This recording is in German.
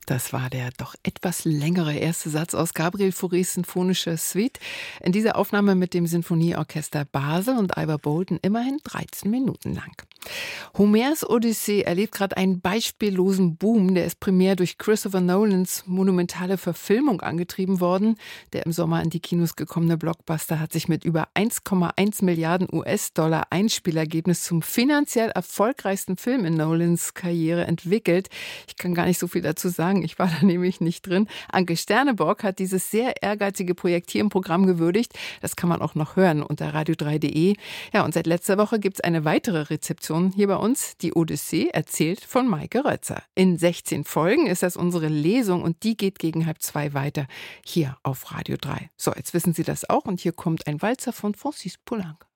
Das war der doch etwas längere erste Satz aus Gabriel Faurés sinfonischer Suite. In dieser Aufnahme mit dem Sinfonieorchester Basel und Ivor Bolton immerhin 13 Minuten lang. Homers Odyssee erlebt gerade einen beispiellosen Boom. Der ist primär durch Christopher Nolans monumentale Verfilmung angetrieben worden. Der im Sommer in die Kinos gekommene Blockbuster hat sich mit über 1,1 Milliarden US-Dollar Einspielergebnis zum finanziell erfolgreichsten Film in Nolans Karriere entwickelt. Ich kann gar nicht so viel dazu sagen. Ich war da nämlich nicht drin. Anke Sterneborg hat dieses sehr ehrgeizige Projekt hier im Programm gewürdigt. Das kann man auch noch hören unter radio3.de. Ja, und seit letzter Woche gibt es eine weitere Rezeption hier bei uns. Die Odyssee, erzählt von Maike Rötzer. In 16 Folgen ist das unsere Lesung und die geht gegen 1:30 weiter hier auf Radio 3. So, jetzt wissen Sie das auch und hier kommt ein Walzer von Francis Poulenc.